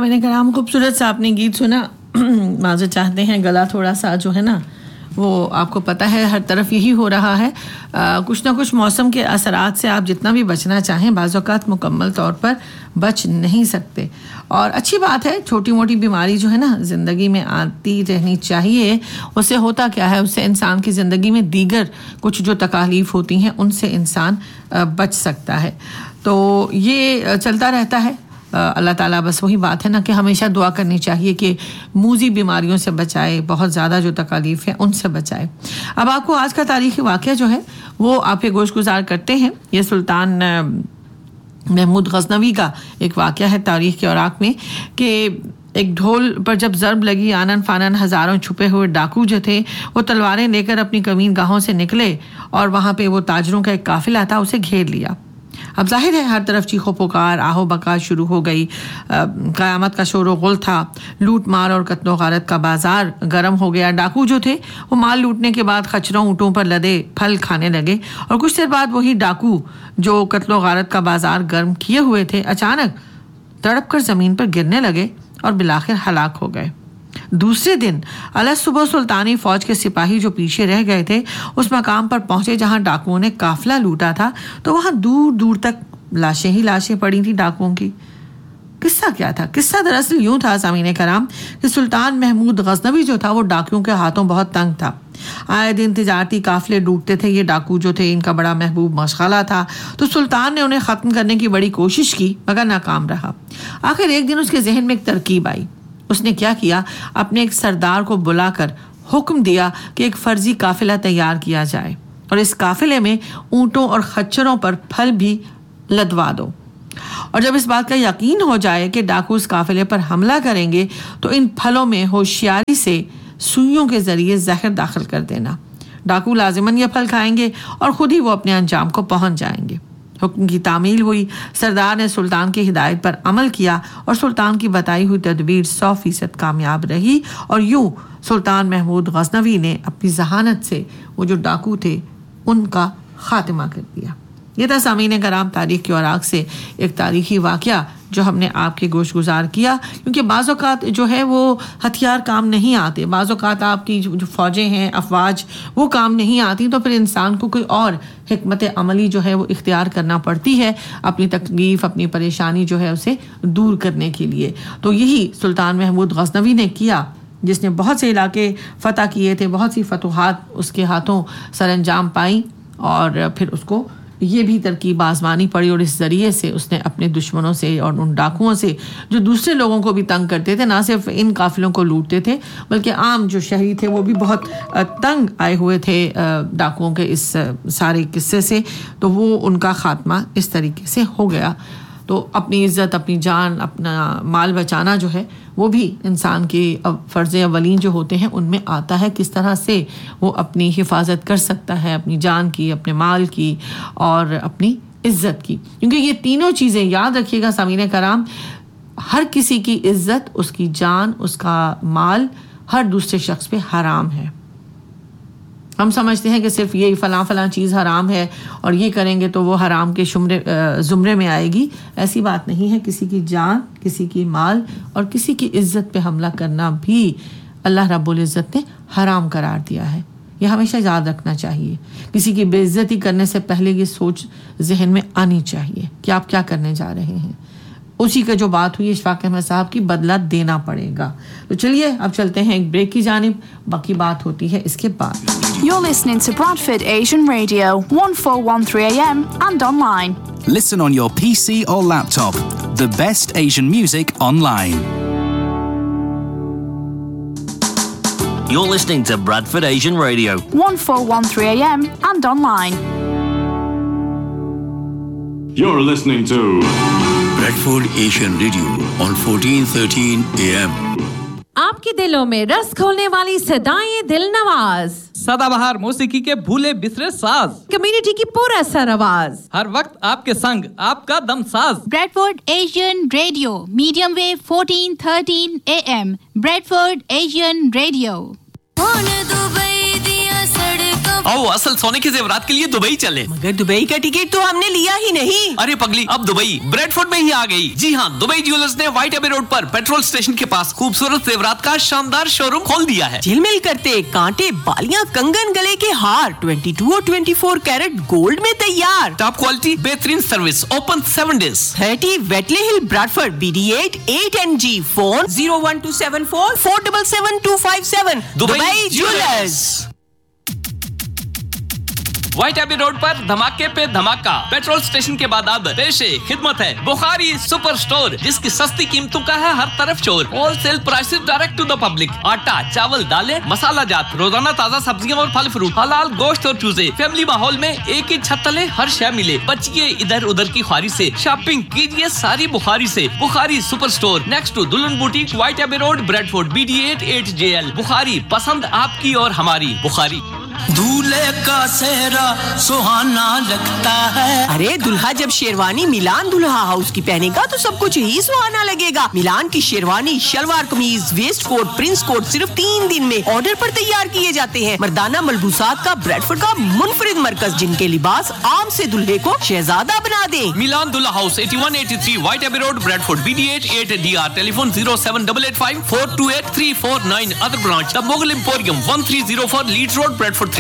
सामने कराम खूबसूरत सा आपने गीत सुना. माज़रत चाहते हैं, गला थोड़ा सा जो है ना वो आपको पता है हर तरफ यही हो रहा है. कुछ ना कुछ मौसम के असरात से आप जितना भी बचना चाहें बाज़ औक़ात मुकम्मल तौर पर बच नहीं सकते. और अच्छी बात है, छोटी मोटी बीमारी जो है ना ज़िंदगी में आती रहनी चाहिए. उससे होता क्या है, उससे इंसान की ज़िंदगी में दीगर कुछ जो तकालीफ होती हैं उनसे इंसान बच सकता है. तो ये चलता रहता है. अल्लाह ताला बस वही बात है ना कि हमेशा दुआ करनी चाहिए कि मूज़ी बीमारियों से बचाए, बहुत ज़्यादा जो तकालीफ है उनसे बचाए. अब आपको आज का तारीख़ी वाक़या जो है वो आप पे गोश गुजार करते हैं. ये सुल्तान महमूद गज़नवी का एक वाक़या है तारीख़ के औराक में कि एक ढोल पर जब ज़रब लगी, आनन फानन हज़ारों छुपे हुए डाकू जो थे वो तलवारें लेकर अपनी कमीन गाहों से निकले और वहाँ पे वो ताजरों का एक काफ़िला था, उसे घेर लिया. अब जाहिर है हर तरफ चीखो पुकार, आहो बका शुरू हो गई. क़यामत का शोर गुल था. लूट मार और कत्लो गारत का बाजार गर्म हो गया. डाकू जो थे वो माल लूटने के बाद खच्चरों ऊँटों पर लदे फल खाने लगे. और कुछ देर बाद वही डाकू जो कत्लो गारत का बाजार गर्म किए हुए थे अचानक तड़प कर ज़मीन पर गिरने लगे और बिलाखिर हलाक हो गए. दूसरे दिन अलग सुबह सुल्तानी फौज के सिपाही जो पीछे रह गए थे उस मकाम पर पहुंचे जहां डाकुओं ने काफिला लूटा था. तो वहां दूर दूर तक लाशें ही लाशें पड़ी थी डाकुओं की. किस्सा क्या था? किस्सा दरअसल यूं था सामीने कराम कि सुल्तान महमूद गज़नवी जो था वो डाकुओं के हाथों बहुत तंग था. आए दिन तिजारती काफिले लूटते थे. ये डाकू जो थे इनका बड़ा महबूब मशगला था. तो सुल्तान ने उन्हें ख़त्म करने की बड़ी कोशिश की मगर नाकाम रहा. आखिर एक दिन उसके जहन में एक तरकीब आई. उसने क्या किया, अपने एक सरदार को बुलाकर हुक्म दिया कि एक फर्जी काफिला तैयार किया जाए और इस काफिले में ऊँटों और खच्चरों पर फल भी लदवा दो. और जब इस बात का यकीन हो जाए कि डाकू इस काफिले पर हमला करेंगे तो इन फलों में होशियारी से सुइयों के जरिए जहर दाखिल कर देना. डाकू लाजिमन ये फल खाएंगे और खुद ही वो अपने अंजाम को पहुंच जाएंगे. हुक्म की तामील हुई. सरदार ने सुल्तान की हिदायत पर अमल किया और सुल्तान की बताई हुई तदबीर 100% कामयाब रही. और यूं सुल्तान महमूद गज़नवी ने अपनी जहानत से वो जो डाकू थे उनका खात्मा कर दिया. ये था सामीने कराम तारीख़ के औराक से एक तारीख़ी वाक़या जो हमने आपके गोश गुजार किया. क्योंकि बाज़ औक़ात जो है वो हथियार काम नहीं आते. बाज़ औक़ात आपकी जो फ़ौजें हैं, अफवाज, वो काम नहीं आती. तो फिर इंसान को कोई और हिकमत अमली जो है वो इख्तियार करना पड़ती है अपनी तकलीफ़, अपनी परेशानी जो है उसे दूर करने के लिए. तो यही सुल्तान महमूद गज़नवी ने किया जिसने बहुत से इलाके फ़तह किए थे, बहुत सी फतूहात उसके हाथों सरअंजाम पाई. और फिर उसको ये भी तरकीब आजमानी पड़ी और इस ज़रिए से उसने अपने दुश्मनों से और उन डाकुओं से जो दूसरे लोगों को भी तंग करते थे, ना सिर्फ इन काफिलों को लूटते थे बल्कि आम जो शहरी थे वो भी बहुत तंग आए हुए थे डाकुओं के इस सारे किस्से से. तो वो उनका ख़ात्मा इस तरीके से हो गया. तो अपनी इज़्ज़त, अपनी जान, अपना माल बचाना जो है वो भी इंसान के फ़र्ज़ अवलीन जो होते हैं उनमें आता है. किस तरह से वो अपनी हिफाजत कर सकता है अपनी जान की, अपने माल की और अपनी इज़्ज़त की. क्योंकि ये तीनों चीज़ें याद रखिएगा सामीने कराम, हर किसी की इज़्ज़त, उसकी जान, उसका माल हर दूसरे शख्स पे हराम है. हम समझते हैं कि सिर्फ ये फलां चीज़ हराम है और ये करेंगे तो वो हराम के ज़ुमरे में आएगी. ऐसी बात नहीं है. किसी की जान, किसी की माल और किसी की इज़्ज़त पे हमला करना भी अल्लाह रब्बुल इज़्ज़त ने हराम करार दिया है. ये हमेशा याद रखना चाहिए. किसी की बेइज्जती करने से पहले ये सोच जहन में आनी चाहिए कि आप क्या करने जा रहे हैं. उसी का जो बात हुई इशफाक अहमद साहब की, बदला देना पड़ेगा. तो चलिए अब चलते हैं एक ब्रेक की जानिब. बाकी बात होती है इसके बाद. You're listening to Bradford Asian Radio 1413 AM and online. Listen on your PC or laptop. The best Asian music online. You're listening to Bradford Asian Radio 1413 AM and online. You're listening to Bradford Asian Radio on 1413 AM. आपके दिलों में रस खोलने वाली सदाएं दिल नवाज, सदाबहार मौसीकी के भूले बिसरे साज, कम्युनिटी की पूरा सर आवाज, हर वक्त आपके संग आपका दम साज. Bradford Asian Radio, medium wave 1413 AM. Bradford Asian Radio. Dubai दिया सड़कों आओ असल सोने के जेवरात के लिए दुबई चले। मगर दुबई का टिकट तो हमने लिया ही नहीं। अरे पगली, अब दुबई ब्रेडफोर्ड में ही आ गई। जी हाँ, दुबई ज्वेलर्स ने व्हाइट एबे रोड पर पेट्रोल स्टेशन के पास खूबसूरत जेवरात का शानदार शोरूम खोल दिया है। झिलमिल करते कांटे, बालियां, कंगन, गले के हार 22 और 24 कैरेट गोल्ड में तैयार। टॉप क्वालिटी, बेहतरीन सर्विस, ओपन 7 days। 30 वेटले हिल Bradford BD8 8NG। Phone 01274 477 257। Dubai jewellers. White AB road पर धमाके पे धमाका। पेट्रोल स्टेशन के बाद अब पेशे खिदमत है बुखारी सुपर स्टोर, जिसकी सस्ती कीमतों का है हर तरफ शोर। Wholesale prices direct to the public. आटा, चावल, दालें, मसाला जात, रोजाना ताजा सब्जियां और फल फ्रूट, हलाल गोश्त और चूजे। फैमिली माहौल में एक ही छत तले हर शय मिले। बचिए इधर उधर की ख्वारी से, शॉपिंग कीजिए सारी बुखारी से। Bukhari super store next to दुल्हन boutique, white AB road, Bradford BD8 8JL। Bukhari, पसंद आपकी और हमारी। बुखारी। दूल्हे का सेहरा सुहाना लगता है। अरे दुल्हा जब शेरवानी मिलान दुल्हा हाउस की पहनेगा तो सब कुछ ही सुहाना लगेगा। मिलान की शेरवानी, शलवार कमीज, वेस्ट कोट, प्रिंस कोट सिर्फ 3 दिन में ऑर्डर पर तैयार किए जाते हैं। मर्दाना मलबूसात का ब्रेडफोर्ड का मुनफरिद मरकज, जिनके लिबास आम से दुल्हे को शहजादा बना दे। मिलान दुल्हा house 8183 white AB road, Bradford BD8 8DR। Telephone 07885 428 349। Other branch the Mughal emporium 1304 Leeds road, Bradford 3।